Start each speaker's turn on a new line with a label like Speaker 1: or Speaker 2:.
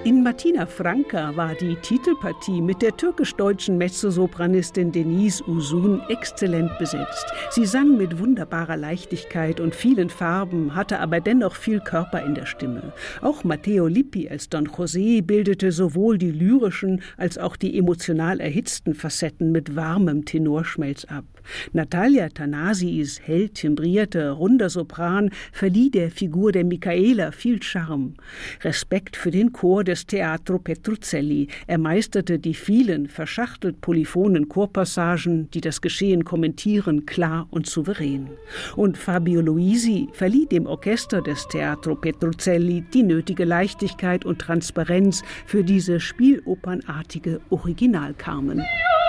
Speaker 1: In Martina Franca war die Titelpartie mit der türkisch-deutschen Mezzosopranistin Deniz Uzun exzellent besetzt. Sie sang mit wunderbarer Leichtigkeit und vielen Farben, hatte aber dennoch viel Körper in der Stimme. Auch Matteo Lippi als Don José bildete sowohl die lyrischen als auch die emotional erhitzten Facetten mit warmem Tenorschmelz ab. Natalia Thanasis hell timbrierte, runder Sopran verlieh der Figur der Michaela viel Charme. Respekt für den Chor des Teatro Petruzzelli. Er meisterte die vielen verschachtelt polyphonen Chorpassagen, die das Geschehen kommentieren, klar und souverän. Und Fabio Luisi verlieh dem Orchester des Teatro Petruzzelli die nötige Leichtigkeit und Transparenz für diese spielopernartige Original-Carmen.